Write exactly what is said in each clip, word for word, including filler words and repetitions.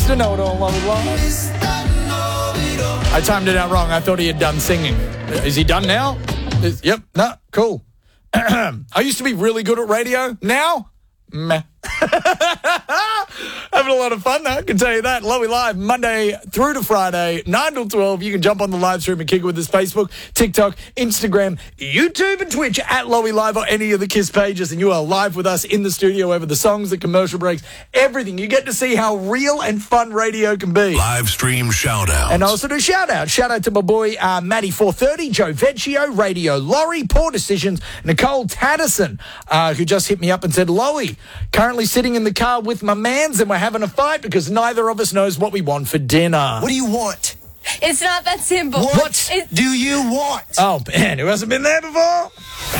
Mister Know-It-All, Lolly Live. I timed it out wrong. I thought he had done singing. Is he done now? Is, yep. No. Cool. I used to be really good at radio. Now, meh. Having a lot of fun, I can tell you that. Lowy Live, Monday through to Friday, nine till twelve. You can jump on the live stream and kick it with us. Facebook, TikTok, Instagram, YouTube, and Twitch at Lowy Live or any of the KISS pages. And you are live with us in the studio over the songs, the commercial breaks, everything. You get to see how real and fun radio can be. Live stream shout-outs. And I also do shout-out. Shout-out to my boy uh, Matty four thirty, Joe Vecchio, Radio Laurie, Poor Decisions, Nicole Taddison, uh, who just hit me up and said, Lowy, currently sitting in the car with my mans and we're having a fight because neither of us knows what we want for dinner. What do you want? It's not that simple. What, What? It- do you want? Oh, man, who hasn't been there before?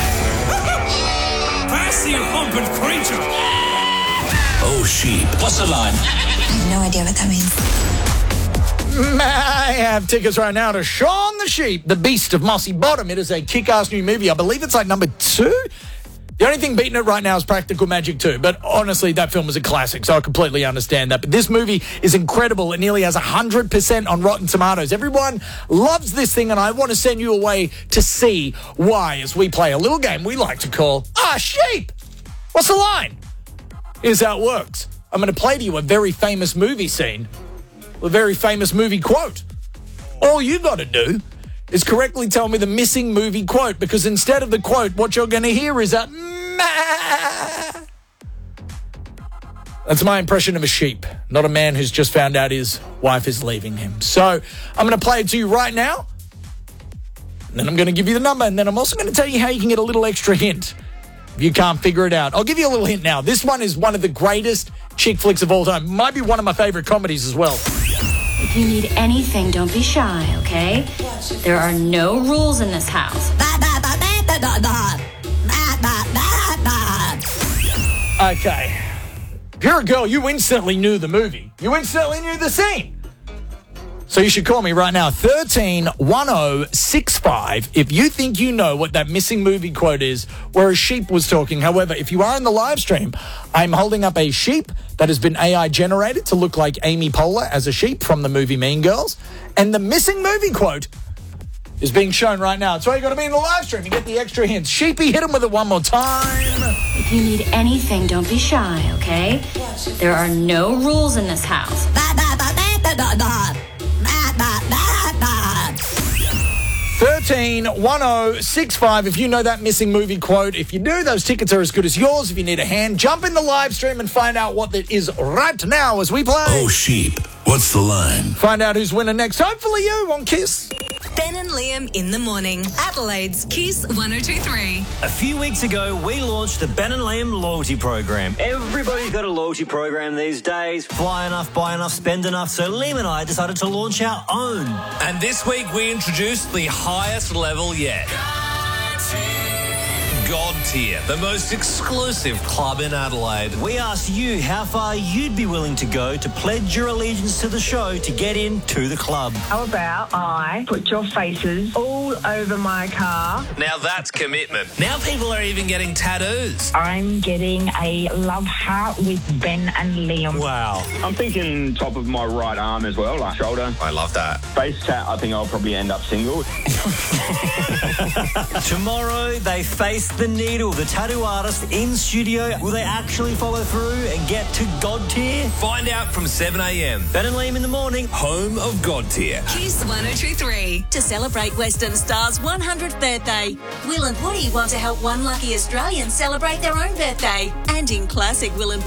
Pass you humping creature! Oh, sheep. What's the line? I have no idea what that means. I have tickets right now to Shaun the Sheep, the Beast of Mossy Bottom. It is a kick-ass new movie. I believe it's like number two. The only thing beating it right now is Practical Magic two, but honestly, that film was a classic, so I completely understand that. But this movie is incredible. It nearly has one hundred percent on Rotten Tomatoes. Everyone loves this thing, and I want to send you away to see why as we play a little game we like to call Ah Sheep. What's the line? Here's how it works. I'm going to play to you a very famous movie scene, a very famous movie quote. All you got to do is correctly tell me the missing movie quote, because instead of the quote, what you're going to hear is a meh. That's my impression of a sheep, not a man who's just found out his wife is leaving him. So I'm going to play it to you right now, and then I'm going to give you the number, and then I'm also going to tell you how you can get a little extra hint if you can't figure it out. I'll give you a little hint now. This one is one of the greatest chick flicks of all time. Might be one of my favorite comedies as well. If you need anything, don't be shy, okay? There are no rules in this house. Okay. If you're a girl, you instantly knew the movie. You instantly knew the scene. So you should call me right now, thirteen one oh six five, if you think you know what that missing movie quote is where a sheep was talking. However, if you are in the live stream, I'm holding up a sheep that has been A I generated to look like Amy Poehler as a sheep from the movie Mean Girls. And the missing movie quote is being shown right now. That's why you got to be in the live stream to get the extra hints. Sheepy, hit him with it one more time. If you need anything, don't be shy, okay? There are no rules in this house. thirteen one oh six five, if you know that missing movie quote. If you do, those tickets are as good as yours. If you need a hand, jump in the live stream and find out what that is right now as we play. Oh, sheep. What's the line? Find out who's winning next. Hopefully you on KISS. Ben and Liam in the morning. Adelaide's KISS one oh two point three. A few weeks ago, we launched the Ben and Liam loyalty program. Everybody's got a loyalty program these days. Fly enough, buy enough, spend enough. So Liam and I decided to launch our own. And this week we introduced the highest level yet. God Tier, the most exclusive club in Adelaide. We asked you how far you'd be willing to go to pledge your allegiance to the show to get into the club. How about I put your faces all over my car? Now that's commitment. Now people are even getting tattoos. I'm getting a love heart with Ben and Liam. Wow. I'm thinking top of my right arm as well, like shoulder. I love that. Face tat, I think I'll probably end up single. Tomorrow, they face the needle. The tattoo artist in studio. Will they actually follow through and get to God Tier? Find out from seven a.m. Ben and Liam in the morning. Home of God Tier. KISS one oh two point three. To celebrate Western Star's one hundredth birthday, Will and Woody want to help one lucky Australian celebrate their own birthday. And in classic Will and